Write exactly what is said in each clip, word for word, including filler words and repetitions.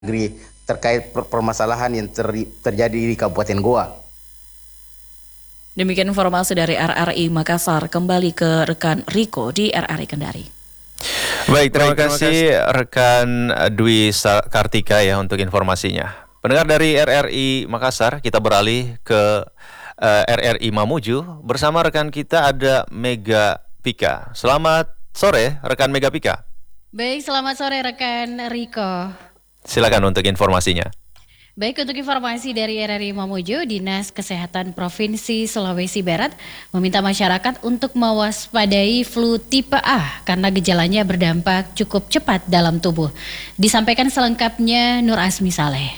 negeri terkait per- permasalahan yang ter- terjadi di Kabupaten Goa. Demikian informasi dari R R I Makassar. Kembali ke rekan Riko di R R I Kendari. Baik, terima, Baik, terima kasih, kasih rekan Dwi Kartika ya untuk informasinya. Pendengar dari R R I Makassar, kita beralih ke uh, R R I Mamuju. Bersama rekan kita ada Mega Pika. Selamat sore rekan Mega Pika. Baik, selamat sore rekan Riko. Silakan untuk informasinya. Baik, untuk informasi dari R R I Mamuju, Dinas Kesehatan Provinsi Sulawesi Barat meminta masyarakat untuk mewaspadai flu tipe A karena gejalanya berdampak cukup cepat dalam tubuh. Disampaikan selengkapnya Nur Asmi Saleh.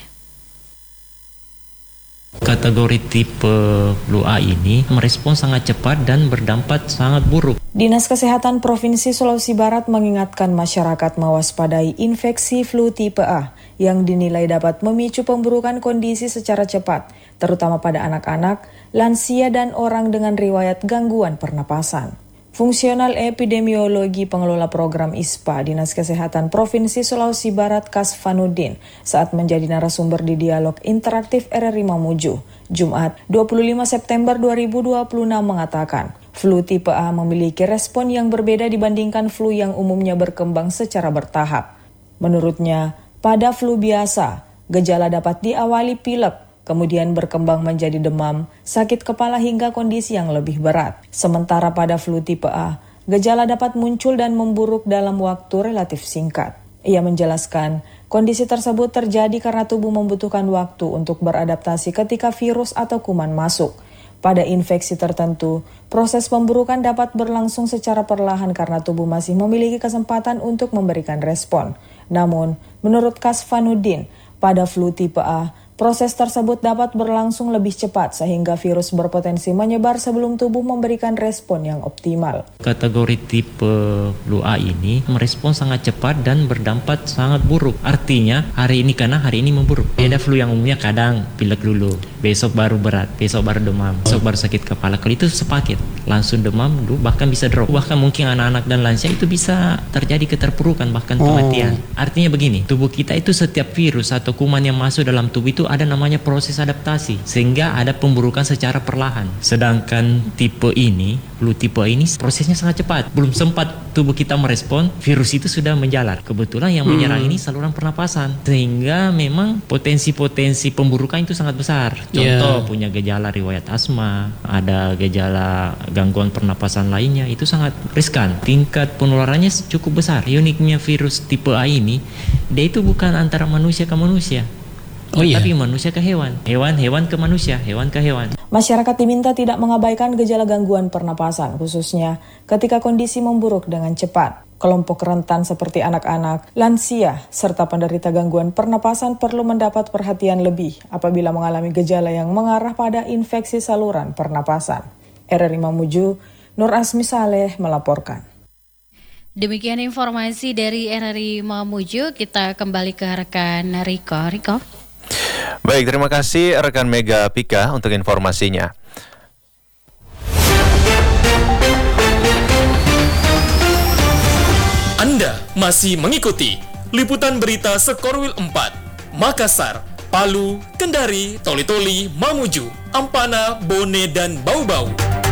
Kategori tipe flu A ini merespon sangat cepat dan berdampak sangat buruk. Dinas Kesehatan Provinsi Sulawesi Barat mengingatkan masyarakat mewaspadai infeksi flu tipe A yang dinilai dapat memicu pemburukan kondisi secara cepat, terutama pada anak-anak, lansia, dan orang dengan riwayat gangguan pernapasan. Fungsional Epidemiologi Pengelola Program I S P A Dinas Kesehatan Provinsi Sulawesi Barat Kasfanuddin saat menjadi narasumber di dialog interaktif R R I Mamuju, Jumat dua puluh lima September dua ribu dua puluh enam mengatakan, flu tipe A memiliki respon yang berbeda dibandingkan flu yang umumnya berkembang secara bertahap. Menurutnya, pada flu biasa, gejala dapat diawali pilek, kemudian berkembang menjadi demam, sakit kepala hingga kondisi yang lebih berat. Sementara pada flu tipe A, gejala dapat muncul dan memburuk dalam waktu relatif singkat. Ia menjelaskan, kondisi tersebut terjadi karena tubuh membutuhkan waktu untuk beradaptasi ketika virus atau kuman masuk. Pada infeksi tertentu, proses pemburukan dapat berlangsung secara perlahan karena tubuh masih memiliki kesempatan untuk memberikan respon. Namun, menurut Kasfanuddin, pada flu tipe A, proses tersebut dapat berlangsung lebih cepat sehingga virus berpotensi menyebar sebelum tubuh memberikan respon yang optimal. Kategori tipe flu A ini merespon sangat cepat dan berdampak sangat buruk. Artinya hari ini karena hari ini memburuk. Ada flu yang umumnya kadang pilek dulu, besok baru berat, besok baru demam, besok baru sakit kepala. Kalau itu sepaket, langsung demam dulu bahkan bisa drop. Bahkan mungkin anak-anak dan lansia itu bisa terjadi keterpurukan bahkan kematian. Artinya begini, tubuh kita itu setiap virus atau kuman yang masuk dalam tubuh itu ada namanya proses adaptasi sehingga ada pemburukan secara perlahan. Sedangkan tipe ini, flu tipe ini prosesnya sangat cepat. Belum sempat tubuh kita merespon, virus itu sudah menjalar. Kebetulan yang menyerang hmm. ini saluran pernapasan sehingga memang potensi-potensi pemburukan itu sangat besar. Contoh yeah. punya gejala riwayat asma, ada gejala gangguan pernapasan lainnya, itu sangat riskan. Tingkat penularannya cukup besar. Uniknya virus tipe A ini, dia itu bukan antara manusia ke manusia. Oh iya. Tapi manusia ke hewan, hewan-hewan ke manusia, hewan ke hewan. Masyarakat diminta tidak mengabaikan gejala gangguan pernapasan, khususnya ketika kondisi memburuk dengan cepat. Kelompok rentan seperti anak-anak, lansia, serta penderita gangguan pernapasan perlu mendapat perhatian lebih apabila mengalami gejala yang mengarah pada infeksi saluran pernapasan. R R I Mamuju, Nur Asmi Saleh melaporkan. Demikian informasi dari R R I Mamuju, kita kembali ke rekan Riko. Riko. Baik, terima kasih rekan Mega Pika untuk informasinya. Anda masih mengikuti liputan berita Sekorwil empat, Makassar, Palu, Kendari, Toli-Toli, Mamuju, Ampana, Bone, dan Bau-Bau.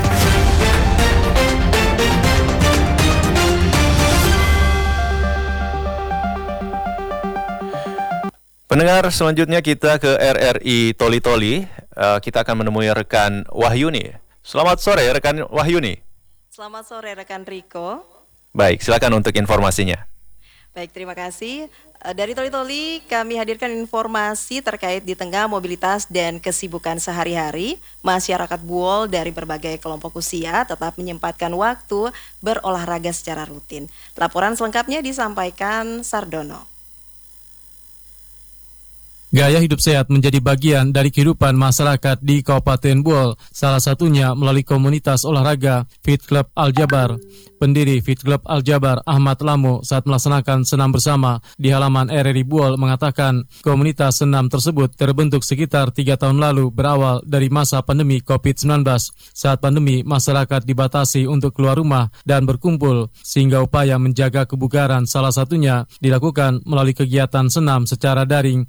Pendengar, selanjutnya kita ke R R I Toli-Toli. Uh, kita akan menemui rekan Wahyuni. Selamat sore rekan Wahyuni. Selamat sore rekan Riko. Baik, silakan untuk informasinya. Baik, terima kasih. Dari Toli-Toli kami hadirkan informasi terkait di tengah mobilitas dan kesibukan sehari-hari, masyarakat Buol dari berbagai kelompok usia tetap menyempatkan waktu berolahraga secara rutin. Laporan selengkapnya disampaikan Sardono. Gaya hidup sehat menjadi bagian dari kehidupan masyarakat di Kabupaten Buol, salah satunya melalui komunitas olahraga Fit Club Al-Jabar. Pendiri Fit Club Al-Jabar, Ahmad Lamo, saat melaksanakan senam bersama di halaman R R I Buol mengatakan komunitas senam tersebut terbentuk sekitar tiga tahun lalu berawal dari masa pandemi covid sembilan belas. Saat pandemi, masyarakat dibatasi untuk keluar rumah dan berkumpul, sehingga upaya menjaga kebugaran salah satunya dilakukan melalui kegiatan senam secara daring